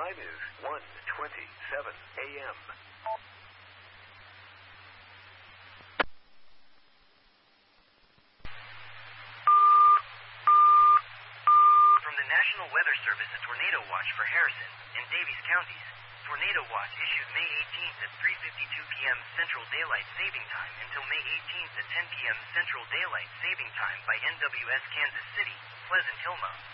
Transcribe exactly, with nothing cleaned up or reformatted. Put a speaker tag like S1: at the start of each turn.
S1: time is one twenty-seven a.m.
S2: From the National Weather Service, a tornado watch for Harrison and Davies counties. Tornado watch issued May eighteenth at three fifty-two p.m. Central Daylight Saving Time until May eighteenth at ten p.m. Central Daylight Saving Time by N W S Kansas City, Pleasant Hill Mode.